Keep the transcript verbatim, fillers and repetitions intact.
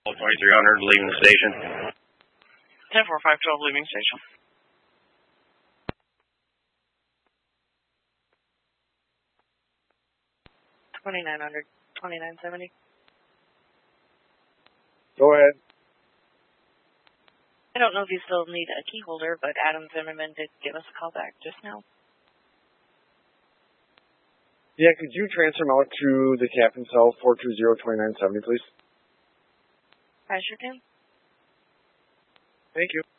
twenty-three hundred, leaving the station. ten four five twelve, leaving station. twenty-nine hundred, twenty-nine seventy. Go ahead. I don't know if you still need a key holder, but Adam Zimmerman did give us a call back just now. Yeah, could you transfer him out to the captain's cell, four two zero, two nine seven zero, please? I sure can. Thank you.